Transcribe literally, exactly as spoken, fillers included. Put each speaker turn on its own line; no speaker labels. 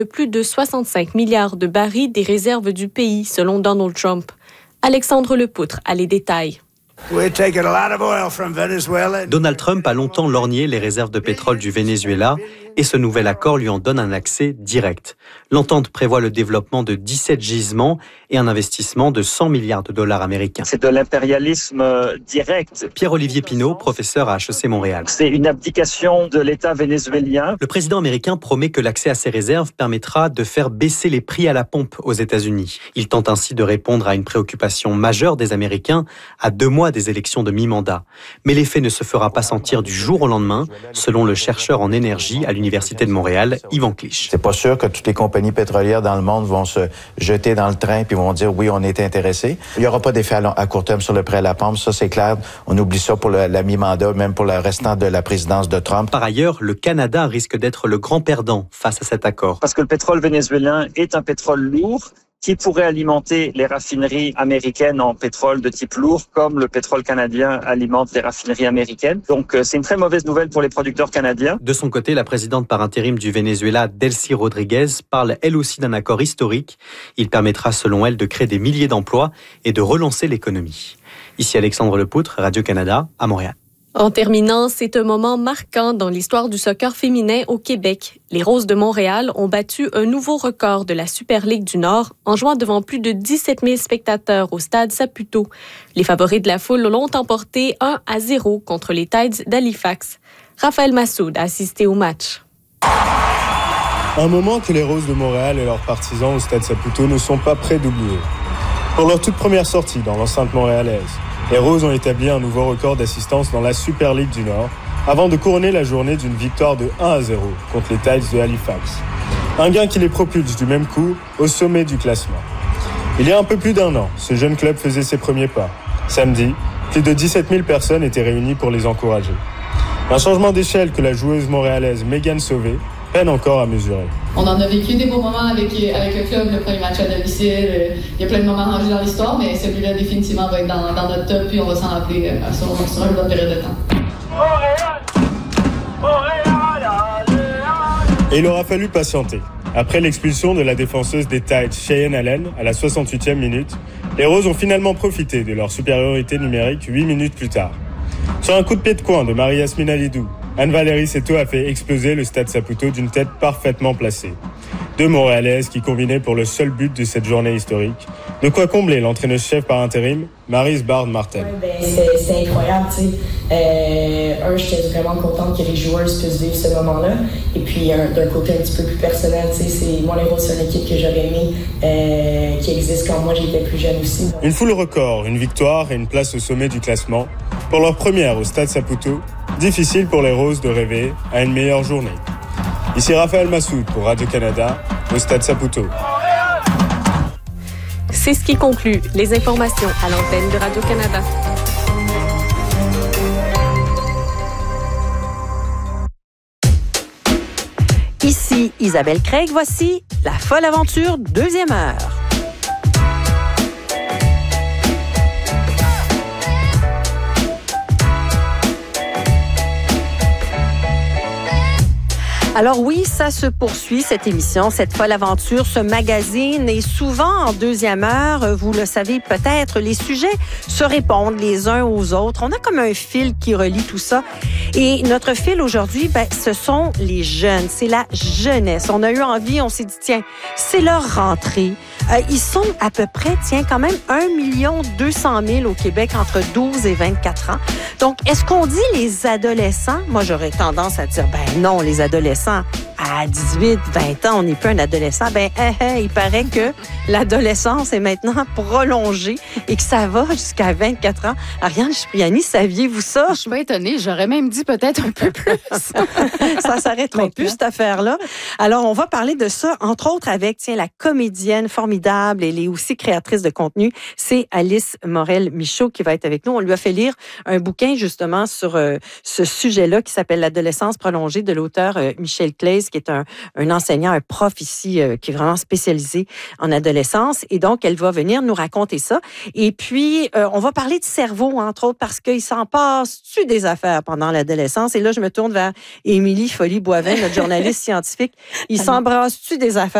de plus de soixante-cinq milliards de barils des réserves du pays, selon Donald Trump. Alexandre Lepoutre a les détails.
Donald Trump a longtemps lorgné les réserves de pétrole du Venezuela et ce nouvel accord lui en donne un accès direct. L'entente prévoit le développement de dix-sept gisements et un investissement de cent milliards de dollars américains.
C'est de l'impérialisme direct.
Pierre-Olivier Pinault, professeur à H E C Montréal.
C'est une abdication de l'État vénézuélien.
Le président américain promet que l'accès à ces réserves permettra de faire baisser les prix à la pompe aux États-Unis. Il tente ainsi de répondre à une préoccupation majeure des Américains à deux mois des élections de mi-mandat. Mais l'effet ne se fera pas sentir du jour au lendemain, selon le chercheur en énergie à l'Université de Montréal, Yvan Clich.
C'est pas sûr que toutes les compagnies pétrolières dans le monde vont se jeter dans le train puis vont dire oui, on est intéressés. Il y aura pas d'effet à, long, à court terme sur le prêt à la pompe, ça c'est clair. On oublie ça pour le, la mi-mandat, même pour le restant de la présidence de Trump.
Par ailleurs, le Canada risque d'être le grand perdant face à cet accord.
Parce que le pétrole vénézuélien est un pétrole lourd qui pourrait alimenter les raffineries américaines en pétrole de type lourd, comme le pétrole canadien alimente les raffineries américaines. Donc, c'est une très mauvaise nouvelle pour les producteurs canadiens.
De son côté, la présidente par intérim du Venezuela, Delcy Rodriguez, parle elle aussi d'un accord historique. Il permettra, selon elle, de créer des milliers d'emplois et de relancer l'économie. Ici Alexandre Lepoutre, Radio-Canada, à Montréal.
En terminant, c'est un moment marquant dans l'histoire du soccer féminin au Québec. Les Roses de Montréal ont battu un nouveau record de la Super Ligue du Nord en jouant devant plus de dix-sept mille spectateurs au stade Saputo. Les favoris de la foule l'ont emporté un à zéro contre les Tides d'Halifax. Raphaël Massoud a assisté au match.
Un moment que les Roses de Montréal et leurs partisans au stade Saputo ne sont pas prêts d'oublier. Pour leur toute première sortie dans l'enceinte montréalaise, les Roses ont établi un nouveau record d'assistance dans la Super Ligue du Nord avant de couronner la journée d'une victoire de un à zéro contre les Tides de Halifax. Un gain qui les propulse du même coup au sommet du classement. Il y a un peu plus d'un an, ce jeune club faisait ses premiers pas. Samedi, plus de dix-sept mille personnes étaient réunies pour les encourager. Un changement d'échelle que la joueuse montréalaise Megan Sauvé peine encore à mesurer.
On en a vécu des beaux moments avec, avec le club, le premier match à domicile. Il y a plein de moments rangés dans l'histoire, mais celui-là définitivement va être dans, dans notre top, puis on va s'en rappeler euh, sur, sur une bonne période de temps.
Et il aura fallu patienter. Après l'expulsion de la défenseuse des Tides, Cheyenne Allen, à la soixante-huitième minute, les Roses ont finalement profité de leur supériorité numérique huit minutes plus tard. Sur un coup de pied de coin de Marie-Yasmine Alidou, Anne-Valérie Seto a fait exploser le stade Saputo d'une tête parfaitement placée. Deux Montréalaises qui combinaient pour le seul but de cette journée historique. De quoi combler l'entraîneuse-chef par intérim, Maryse Bard-Martel.
Ouais, ben, c'est, c'est incroyable, tu sais. Euh, un, j'étais vraiment contente que les joueuses puissent vivre ce moment-là. Et puis, un, d'un côté un petit peu plus personnel, tu sais, c'est moi, les Roses, c'est une équipe que j'aurais aimé, euh, qui existe quand moi j'étais plus jeune aussi.
Une foule record, une victoire et une place au sommet du classement. Pour leur première au stade Saputo, difficile pour les Roses de rêver à une meilleure journée. Ici Raphaël Massoud pour Radio-Canada, au stade Saputo.
C'est ce qui conclut les informations à l'antenne de Radio-Canada.
Ici Isabelle Craig, voici La Folle Aventure, deuxième heure. Alors oui, ça se poursuit, cette émission, cette folle aventure, ce magazine. Et souvent, en deuxième heure, vous le savez peut-être, les sujets se répondent les uns aux autres. On a comme un fil qui relie tout ça. Et notre fil aujourd'hui, ben, ce sont les jeunes. C'est la jeunesse. On a eu envie, on s'est dit, tiens, c'est leur rentrée. Euh, ils sont à peu près, tiens, quand même un million deux cent mille au Québec entre douze et vingt-quatre ans. Donc, est-ce qu'on dit les adolescents? Moi, j'aurais tendance à dire, ben non, les adolescents, à dix-huit, vingt ans, on n'est plus un adolescent. Ben, hein, hein, il paraît que l'adolescence est maintenant prolongée et que ça va jusqu'à vingt-quatre ans. Ariane Cipriani, saviez-vous ça?
Je suis pas étonnée. J'aurais même dit peut-être un peu plus.
Ça s'arrêterait plus, cette affaire-là. Alors, on va parler de ça, entre autres, avec, tiens, la comédienne formidable. Elle est aussi créatrice de contenu. C'est Alice Morel-Michaud qui va être avec nous. On lui a fait lire un bouquin, justement, sur euh, ce sujet-là qui s'appelle L'adolescence prolongée de l'auteur euh, Michel Claise, qui est un, un enseignant, un prof ici, euh, qui est vraiment spécialisé en adolescence. Et donc, elle va venir nous raconter ça. Et puis, euh, on va parler de cerveau, entre autres, parce qu'il s'en passe-tu des affaires pendant l'adolescence? l'adolescence. Et là, je me tourne vers Émilie Folly-Boivin, notre journaliste scientifique. Ils s'embrassent-tu des affaires